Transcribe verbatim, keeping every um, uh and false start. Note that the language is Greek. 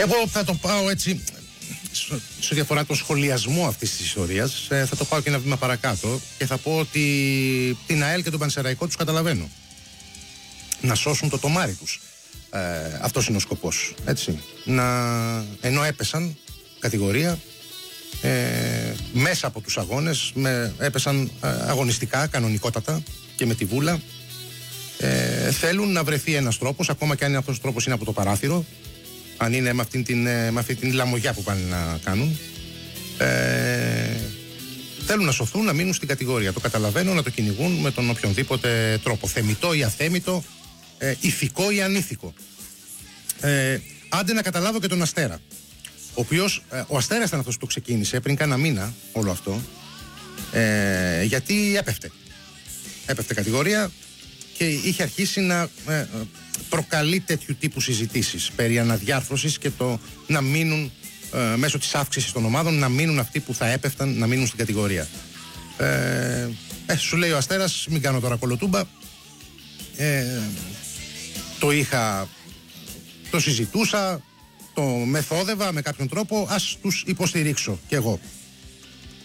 Εγώ θα το πάω έτσι, σε ό,τι αφορά το σχολιασμό αυτής της ιστορίας, ε, θα το πάω και ένα βήμα παρακάτω και θα πω ότι την ΑΕΛ και τον Πανσεραϊκό τους καταλαβαίνω. Να σώσουν το τομάρι τους. Ε, αυτός είναι ο σκοπός. Έτσι. Να, ενώ έπεσαν κατηγορία, ε, μέσα από τους αγώνες, με, έπεσαν ε, αγωνιστικά, κανονικότατα και με τη βούλα. Ε, θέλουν να βρεθεί ένας τρόπος, ακόμα και αν αυτός ο τρόπος είναι από το παράθυρο, αν είναι με αυτή την, με αυτή την λαμογιά που πάνε να κάνουν, ε, θέλουν να σωθούν, να μείνουν στην κατηγορία. Το καταλαβαίνω, να το κυνηγούν με τον οποιονδήποτε τρόπο, θεμιτό ή αθέμιτο, ε, ηθικό ή ανήθικο. Ε, άντε να καταλάβω και τον Αστέρα, ο οποίος, ε, ο Αστέρας ήταν αυτός που το ξεκίνησε πριν κάνα μήνα όλο αυτό, ε, γιατί έπεφτε έπεφτε κατηγορία και είχε αρχίσει να ε, προκαλεί τέτοιου τύπου συζητήσεις περί αναδιάρθρωσης και το να μείνουν ε, μέσω της αύξησης των ομάδων, να μείνουν αυτοί που θα έπεφταν, να μείνουν στην κατηγορία. Ε, ε, σου λέει ο Αστέρας, μην κάνω τώρα κολοτούμπα, ε, το είχα, το συζητούσα, το μεθόδευα με κάποιον τρόπο, ας τους υποστηρίξω κι εγώ.